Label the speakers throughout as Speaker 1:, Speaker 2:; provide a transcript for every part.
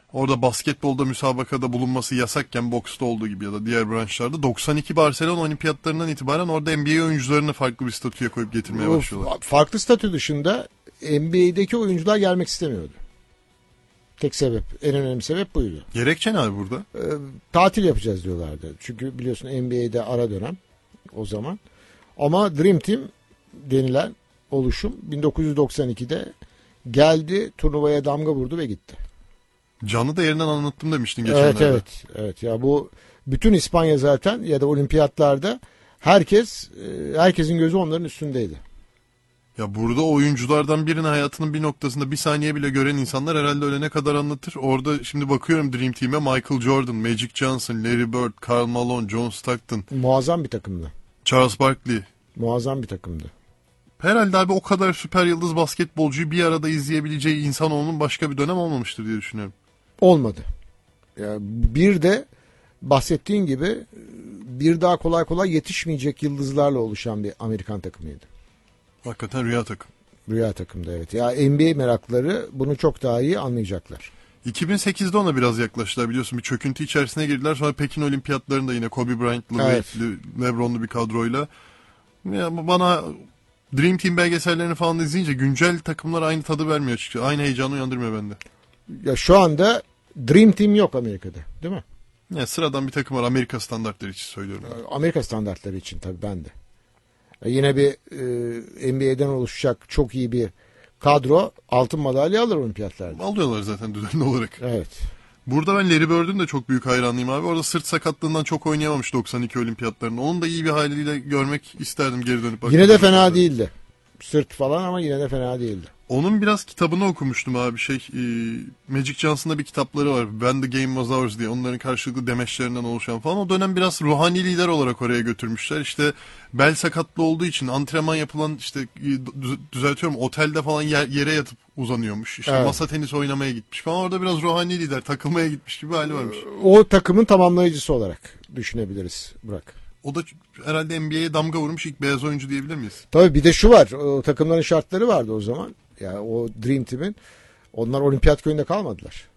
Speaker 1: Orada basketbolda müsabakada bulunması yasakken boksta olduğu gibi ya da diğer branşlarda 92 Barcelona olimpiyatlarından itibaren orada NBA oyuncularını farklı bir statüye koyup getirmeye başlıyorlar.
Speaker 2: Farklı statü dışında NBA'deki oyuncular gelmek istemiyordu. Tek sebep, en önemli sebep buydu.
Speaker 1: Gerekçe ne abi burada?
Speaker 2: Tatil yapacağız diyorlardı. Çünkü biliyorsun NBA'de ara dönem o zaman. Ama Dream Team denilen oluşum 1992'de geldi, turnuvaya damga vurdu ve gitti.
Speaker 1: Canlı da yerinden anlattım demiştin geçenlerde.
Speaker 2: Evet. Ya bu bütün İspanya zaten ya da olimpiyatlarda herkesin gözü onların üstündeydi.
Speaker 1: Ya burada oyunculardan birinin hayatının bir noktasında bir saniye bile gören insanlar herhalde ölene kadar anlatır. Orada şimdi bakıyorum Dream Team'e Michael Jordan, Magic Johnson, Larry Bird, Karl Malone, John Stockton.
Speaker 2: Muazzam bir takımdı.
Speaker 1: Charles Barkley.
Speaker 2: Muazzam bir takımdı.
Speaker 1: Herhalde abi o kadar süper yıldız basketbolcuyu bir arada izleyebileceği insanoğlunun başka bir dönem olmamıştır diye düşünüyorum.
Speaker 2: Olmadı. Ya bir de bahsettiğin gibi bir daha kolay kolay yetişmeyecek yıldızlarla oluşan bir Amerikan takımıydı.
Speaker 1: Hakikaten rüya takım.
Speaker 2: Rüya takımda evet. Ya NBA merakları bunu çok daha iyi anlayacaklar.
Speaker 1: 2008'de ona biraz yaklaştılar biliyorsun. Bir çöküntü içerisine girdiler. Sonra Pekin Olimpiyatlarında yine Kobe Bryant'lı,
Speaker 2: evet.
Speaker 1: Wade'li, LeBron'lu bir kadroyla. Ya bana Dream Team belgesellerini falan izleyince güncel takımlar aynı tadı vermiyor açıkçası. Aynı heyecanı uyandırmıyor bende.
Speaker 2: Ya şu anda Dream Team yok Amerika'da, değil mi?
Speaker 1: Ya sıradan bir takım var Amerika standartları için söylüyorum.
Speaker 2: Amerika standartları için tabii ben de. Yine bir NBA'den oluşacak çok iyi bir kadro altın madalya alır olimpiyatlarda.
Speaker 1: Alıyorlar zaten düzenli olarak.
Speaker 2: Evet.
Speaker 1: Burada ben Larry Bird'ün de çok büyük hayranıyım abi. Orada sırt sakatlığından çok oynayamamış 92 olimpiyatlarında. Onun da iyi bir haliyle görmek isterdim geri dönüp.
Speaker 2: Yine de fena değildi. Sırt falan ama yine de fena değildi.
Speaker 1: Onun biraz kitabını okumuştum abi. Magic Johnson'da bir kitapları var. When the Game Was Ours diye. Onların karşılıklı demeçlerinden oluşan falan. O dönem biraz ruhani lider olarak oraya götürmüşler. İşte bel sakatlı olduğu için antrenman yapılan işte düzeltiyorum otelde falan yere yatıp uzanıyormuş. İşte evet. Masa tenisi oynamaya gitmiş falan. Orada biraz ruhani lider takılmaya gitmiş gibi hali varmış.
Speaker 2: O takımın tamamlayıcısı olarak düşünebiliriz Burak.
Speaker 1: O da herhalde NBA'ye damga vurmuş ilk beyaz oyuncu diyebilir miyiz?
Speaker 2: Tabii bir de şu var. O takımların şartları vardı o zaman. Yani o Dream Team'in onlar olimpiyat köyünde kalmadılar.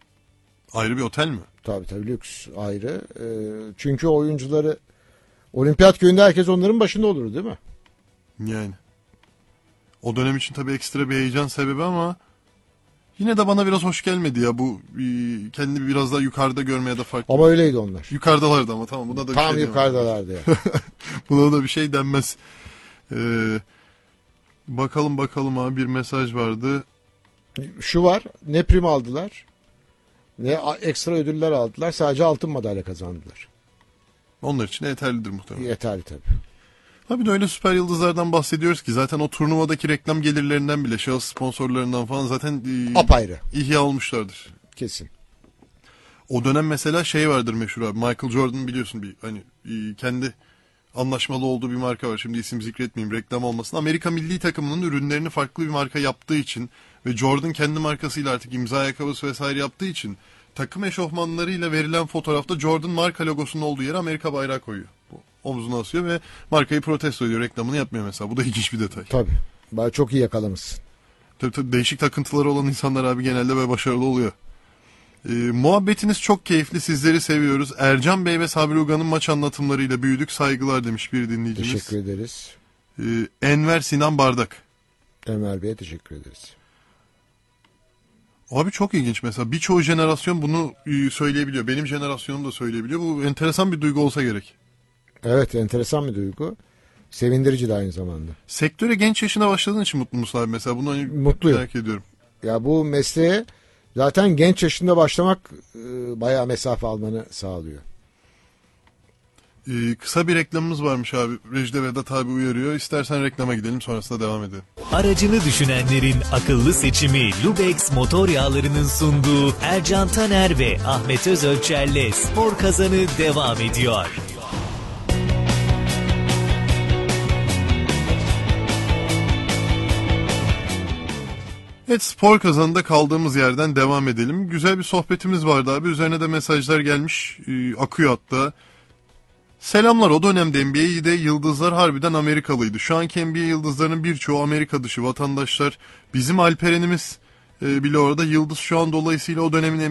Speaker 1: Ayrı bir otel mi?
Speaker 2: Tabii lüks ayrı. Çünkü oyuncuları olimpiyat köyünde herkes onların başında olur değil mi?
Speaker 1: Yani. O dönem için tabii ekstra bir heyecan sebebi ama yine de bana biraz hoş gelmedi ya bu kendini biraz daha yukarıda görmeye de farklı.
Speaker 2: Ama öyleydi onlar.
Speaker 1: Yukarıdalardı ama tamam buna da bir
Speaker 2: tam
Speaker 1: şey
Speaker 2: yukarıdalardı ya.
Speaker 1: Buna da bir şey denmez. Bakalım abi bir mesaj vardı.
Speaker 2: Şu var, ne prim aldılar ne ekstra ödüller aldılar, sadece altın madalya kazandılar.
Speaker 1: Onlar için yeterlidir muhtemelen.
Speaker 2: Yeterli tabii.
Speaker 1: Tabii de öyle süper yıldızlardan bahsediyoruz ki zaten o turnuvadaki reklam gelirlerinden bile şahıs sponsorlarından falan zaten
Speaker 2: apayrı
Speaker 1: ihya olmuşlardır.
Speaker 2: Kesin.
Speaker 1: O dönem mesela şey vardır meşhur abi. Michael Jordan biliyorsun bir hani kendi anlaşmalı olduğu bir marka var. Şimdi isim zikretmeyeyim reklam olmasın. Amerika milli takımının ürünlerini farklı bir marka yaptığı için ve Jordan kendi markasıyla artık imza ayakkabısı vesaire yaptığı için takım eşofmanlarıyla verilen fotoğrafta Jordan marka logosunun olduğu yere Amerika bayrağı koyuyor. Omzuna asıyor ve markayı protesto ediyor. Reklamını yapmıyor mesela. Bu da ilginç bir detay.
Speaker 2: Tabii. Çok iyi yakalamışsın.
Speaker 1: Tabii değişik takıntıları olan insanlar abi genelde böyle başarılı oluyor. Muhabbetiniz çok keyifli. Sizleri seviyoruz. Ercan Bey ve Sabri Ugan'ın maç anlatımlarıyla büyüdük. Saygılar demiş bir dinleyicimiz.
Speaker 2: Teşekkür ederiz.
Speaker 1: Enver Sinan Bardak.
Speaker 2: Enver Bey'e teşekkür ederiz.
Speaker 1: Abi çok ilginç mesela. Birçoğu jenerasyon bunu söyleyebiliyor. Benim jenerasyonum da söyleyebiliyor. Bu enteresan bir duygu olsa gerek.
Speaker 2: Evet, enteresan bir duygu. Sevindirici de aynı zamanda.
Speaker 1: Sektöre genç yaşına başladığın için mutlu musun abi mesela? Bunu
Speaker 2: mutluyum.
Speaker 1: Merak ediyorum.
Speaker 2: Ya bu mesleğe zaten genç yaşında başlamak bayağı mesafe almanı sağlıyor.
Speaker 1: Kısa bir reklamımız varmış abi. Rejide Vedat abi uyarıyor. İstersen reklama gidelim sonrasında devam edelim.
Speaker 3: Aracını düşünenlerin akıllı seçimi Lubex motor yağlarının sunduğu Ercan Taner ve Ahmet Özölçer'le Spor Kazanı devam ediyor.
Speaker 1: Evet Spor Kazanı'nda kaldığımız yerden devam edelim. Güzel bir sohbetimiz vardı abi. Üzerine de mesajlar gelmiş. Akıyor hatta. Selamlar, o dönemde NBA'de yıldızlar harbiden Amerikalıydı. Şu anki NBA yıldızlarının birçoğu Amerika dışı vatandaşlar. Bizim Alperen'imiz bile orada yıldız şu an dolayısıyla o dönemin